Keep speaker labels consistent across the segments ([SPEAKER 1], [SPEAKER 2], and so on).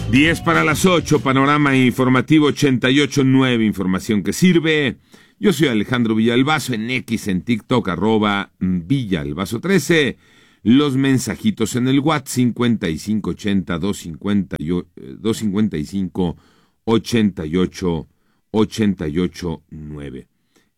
[SPEAKER 1] 10 para las 8, panorama informativo 88.9, información que sirve. Yo soy Alejandro Villalbazo, en X, en TikTok, @Villalbazo13. Los mensajitos en el WhatsApp 5580-255-88-9.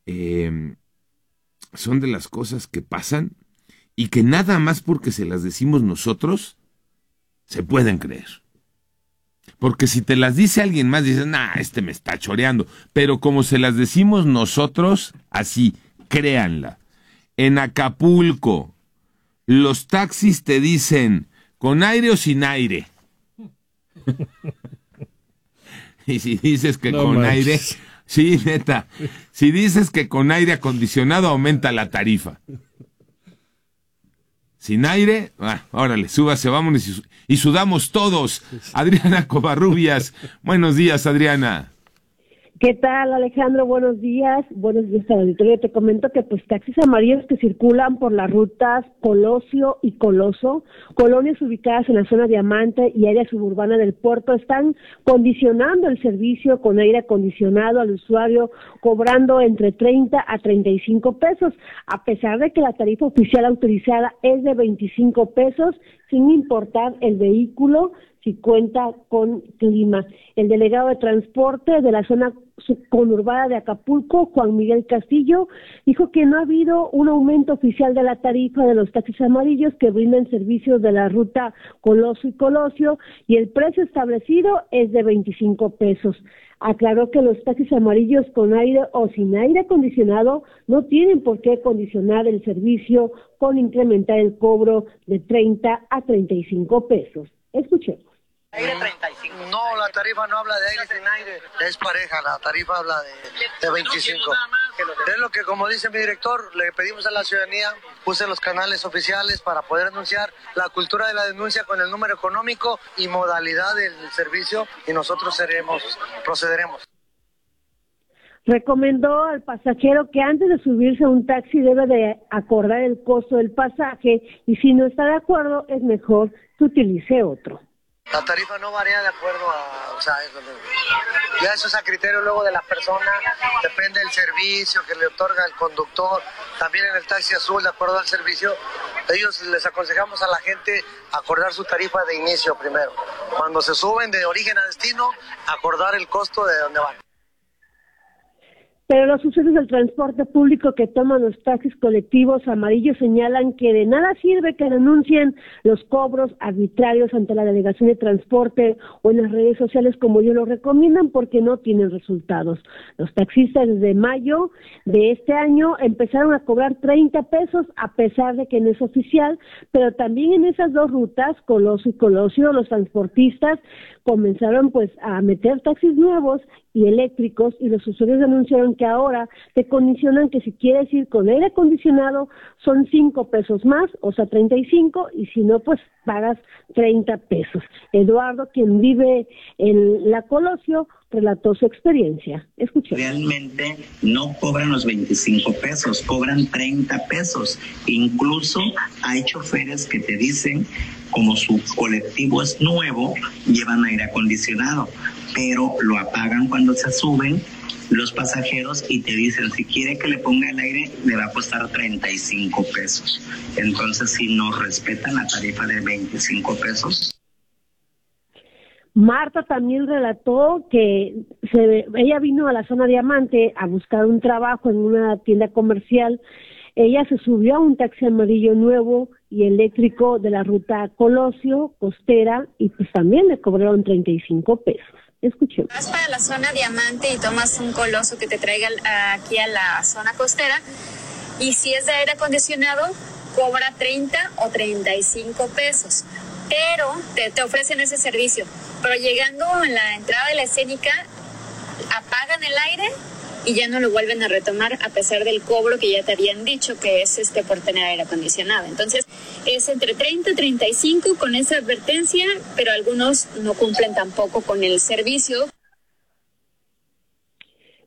[SPEAKER 1] Son de las cosas que pasan y que nada más porque se las decimos nosotros se pueden creer. Porque si te las dice alguien más, dices, nah, este me está choreando. Pero como se las decimos nosotros, así, créanla. En Acapulco, los taxis te dicen, ¿con aire o sin aire? Y si dices que no con manches. Aire, sí, neta. Si dices que con aire acondicionado, aumenta la tarifa. Sin aire, órale, súbase, vámonos y sudamos todos. Adriana Covarrubias, buenos días, Adriana.
[SPEAKER 2] ¿Qué tal, Alejandro? Buenos días al auditorio. Te comento que pues taxis amarillos que circulan por las rutas Colosio y Coloso, colonias ubicadas en la zona Diamante y área suburbana del puerto, están condicionando el servicio con aire acondicionado al usuario, cobrando entre 30 a 35 pesos, a pesar de que la tarifa oficial autorizada es de 25 pesos, sin importar el vehículo, si cuenta con clima. El delegado de transporte de la zona conurbada de Acapulco, Juan Miguel Castillo, dijo que no ha habido un aumento oficial de la tarifa de los taxis amarillos que brindan servicios de la ruta Coloso y Colosio, y el precio establecido es de 25 pesos. Aclaró que los taxis amarillos con aire o sin aire acondicionado no tienen por qué condicionar el servicio con incrementar el cobro de 30 a 35 pesos. Escuchemos.
[SPEAKER 3] Aire 35. No, la tarifa no habla de aire sin aire, es pareja, la tarifa habla de 25. Es lo que, como dice mi director, le pedimos a la ciudadanía, use los canales oficiales para poder anunciar la cultura de la denuncia con el número económico y modalidad del servicio, y nosotros procederemos.
[SPEAKER 2] Recomendó al pasajero que antes de subirse a un taxi debe de acordar el costo del pasaje, y si no está de acuerdo es mejor que utilice otro.
[SPEAKER 3] La tarifa no varía de acuerdo a, ya eso es a criterio luego de la persona, depende del servicio que le otorga el conductor, también en el taxi azul, de acuerdo al servicio, ellos les aconsejamos a la gente acordar su tarifa de inicio primero. Cuando se suben de origen a destino, acordar el costo de donde van.
[SPEAKER 2] Pero los usuarios del transporte público que toman los taxis colectivos amarillos señalan que de nada sirve que denuncien los cobros arbitrarios ante la Delegación de Transporte o en las redes sociales como ellos lo recomiendan, porque no tienen resultados. Los taxistas desde mayo de este año empezaron a cobrar 30 pesos a pesar de que no es oficial, pero también en esas dos rutas, Coloso y Colosio, los transportistas comenzaron pues a meter taxis nuevos y eléctricos, y los usuarios denunciaron que ahora te condicionan que si quieres ir con aire acondicionado son 5 pesos más, o sea 35, y si no pues pagas 30 pesos. Eduardo, quien vive en la Colosio, relató su experiencia. Escuchemos.
[SPEAKER 4] Realmente no cobran los 25 pesos, cobran 30 pesos. Incluso hay choferes que te dicen, como su colectivo es nuevo, llevan aire acondicionado, pero lo apagan cuando se suben los pasajeros y te dicen, si quiere que le ponga el aire, le va a costar 35 pesos. Entonces, si no respetan la tarifa de 25 pesos.
[SPEAKER 2] Marta también relató que ella vino a la zona Diamante a buscar un trabajo en una tienda comercial. Ella se subió a un taxi amarillo nuevo y eléctrico de la ruta Colosio, Costera, y pues también le cobraron 35 pesos. Escuchemos.
[SPEAKER 5] Vas para la zona Diamante y tomas un Coloso que te traiga aquí a la zona costera, y si es de aire acondicionado, cobra 30 o 35 pesos. Pero te ofrecen ese servicio. Pero llegando en la entrada de la escénica, apagan el aire y ya no lo vuelven a retomar, a pesar del cobro que ya te habían dicho que es por tener aire acondicionado. Entonces es entre 30 y 35 con esa advertencia, pero algunos no cumplen tampoco con el servicio.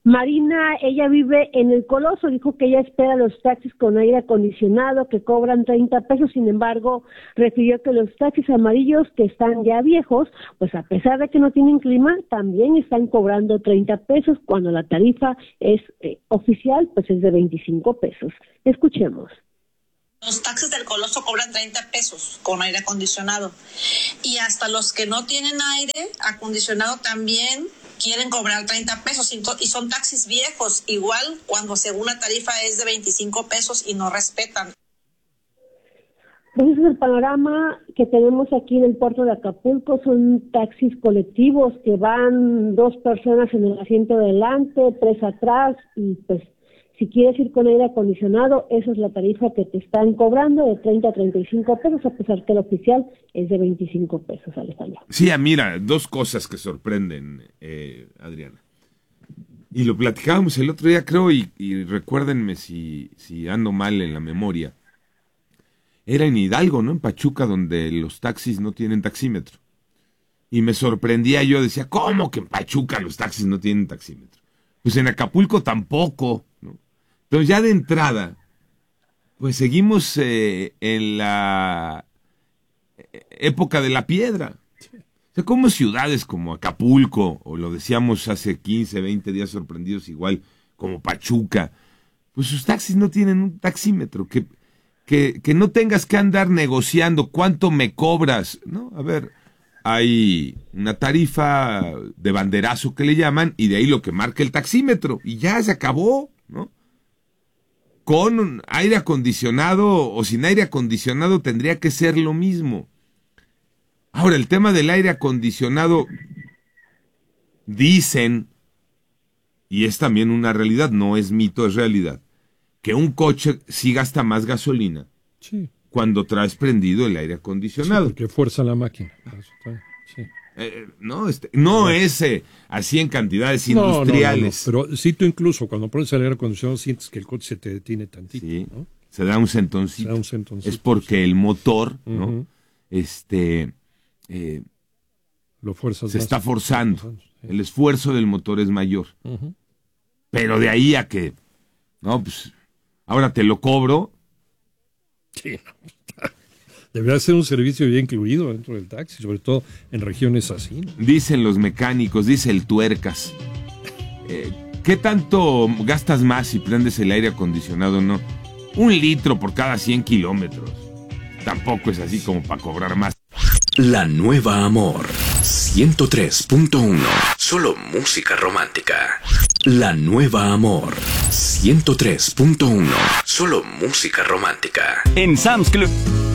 [SPEAKER 2] Marina, ella vive en el Coloso, dijo que ella espera los taxis con aire acondicionado que cobran 30 pesos, sin embargo, refirió que los taxis amarillos que están ya viejos, pues a pesar de que no tienen clima, también están cobrando 30 pesos, cuando la tarifa es oficial, pues es de 25 pesos. Escuchemos.
[SPEAKER 6] Los taxis del Coloso cobran 30 pesos con aire acondicionado y hasta los que no tienen aire acondicionado también quieren cobrar 30 pesos y son taxis viejos, igual cuando según la tarifa es de 25 pesos y no respetan.
[SPEAKER 2] Pues ese es el panorama que tenemos aquí en el puerto de Acapulco. Son taxis colectivos que van 2 personas en el asiento de delante, 3 atrás, y pues si quieres ir con aire acondicionado, esa es la tarifa que te están cobrando, de 30 a 35 pesos, a pesar que el oficial es de 25 pesos, Alejandro.
[SPEAKER 1] Sí, mira, 2 cosas que sorprenden, Adriana. Y lo platicábamos el otro día, creo, y recuérdenme si ando mal en la memoria. Era en Hidalgo, ¿no? En Pachuca, donde los taxis no tienen taxímetro. Y me sorprendía, yo decía, ¿cómo que en Pachuca los taxis no tienen taxímetro? Pues en Acapulco tampoco, ¿no? Entonces ya de entrada, pues seguimos en la época de la piedra. O sea, como ciudades como Acapulco, o lo decíamos hace 15, 20 días sorprendidos igual, como Pachuca, pues sus taxis no tienen un taxímetro, que no tengas que andar negociando cuánto me cobras, ¿no? A ver, hay una tarifa de banderazo que le llaman, y de ahí lo que marca el taxímetro, y ya se acabó, ¿no? Con aire acondicionado o sin aire acondicionado tendría que ser lo mismo. Ahora, el tema del aire acondicionado, dicen, y es también una realidad, no es mito, es realidad, que un coche sí gasta más gasolina cuando traes prendido el aire acondicionado.
[SPEAKER 7] Sí, porque fuerza la máquina. Sí.
[SPEAKER 1] No es así en cantidades industriales.
[SPEAKER 7] No, pero sí, tú incluso cuando pones el aire acondicionado sientes que el coche se te detiene tantito.
[SPEAKER 1] Sí,
[SPEAKER 7] ¿no?
[SPEAKER 1] se da un sentoncito. Es porque el motor, ¿no?
[SPEAKER 7] Lo fuerzas
[SPEAKER 1] se
[SPEAKER 7] más,
[SPEAKER 1] está forzando.
[SPEAKER 7] Sí.
[SPEAKER 1] El esfuerzo del motor es mayor. Pero de ahí a que, no, pues, ahora te lo cobro.
[SPEAKER 7] Sí, debería ser un servicio ya incluido dentro del taxi, sobre todo en regiones así, ¿no?
[SPEAKER 1] Dicen los mecánicos, dice el tuercas. ¿Qué tanto gastas más si prendes el aire acondicionado o no? 1 litro por cada 100 kilómetros. Tampoco es así como para cobrar más.
[SPEAKER 8] La Nueva Amor 103.1. Solo música romántica. La Nueva Amor 103.1. Solo música romántica.
[SPEAKER 9] En Sam's Club.